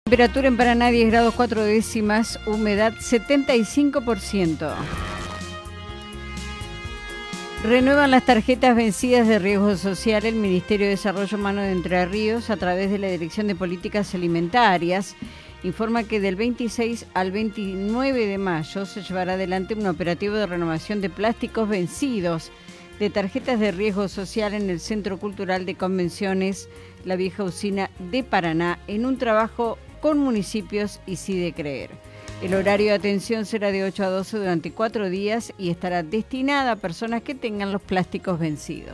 Temperatura en Paraná 10 grados 4 décimas, humedad 75%. Renuevan las tarjetas vencidas de riesgo social el Ministerio de Desarrollo Humano de Entre Ríos a través de la Dirección de Políticas Alimentarias. Informa que del 26 al 29 de mayo se llevará adelante un operativo de renovación de plásticos vencidos de tarjetas de riesgo social en el Centro Cultural de Convenciones La Vieja Usina de Paraná, en un trabajo con municipios y sí de creer. El horario de atención será de 8 a 12 durante 4 días y estará destinada a personas que tengan los plásticos vencidos.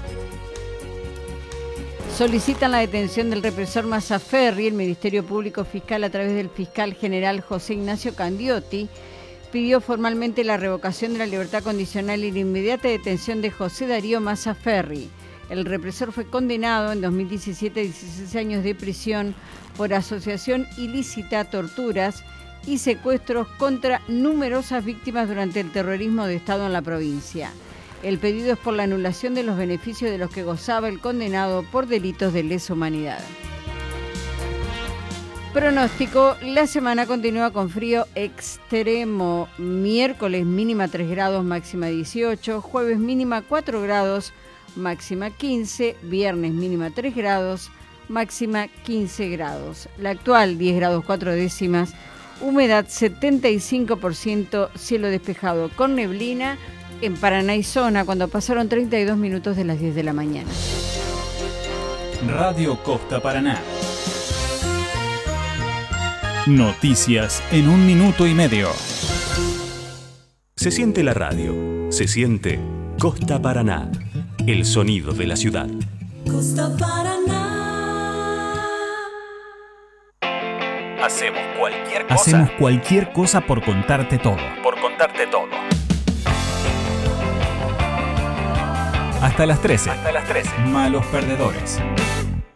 Solicitan la detención del represor Mazzaferri. El Ministerio Público Fiscal, a través del fiscal general José Ignacio Candiotti, pidió formalmente la revocación de la libertad condicional y la inmediata detención de José Darío Mazzaferri. El represor fue condenado en 2017 a 16 años de prisión por asociación ilícita, torturas y secuestros contra numerosas víctimas durante el terrorismo de Estado en la provincia. El pedido es por la anulación de los beneficios de los que gozaba el condenado por delitos de lesa humanidad. Pronóstico: la semana continúa con frío extremo. Miércoles mínima 3 grados, máxima 18. Jueves mínima 4 grados, máxima 15. Viernes mínima 3 grados, máxima 15 grados. La actual 10 grados 4 décimas, humedad 75%, cielo despejado con neblina en Paraná y zona cuando pasaron 32 minutos de las 10 de la mañana. Radio Costa Paraná. Noticias en 1 minuto y medio. Se siente la radio, se siente Costa Paraná, el sonido de la ciudad. Costa Paraná. Hacemos cualquier cosa por contarte todo. Hasta las 13. Malos perdedores.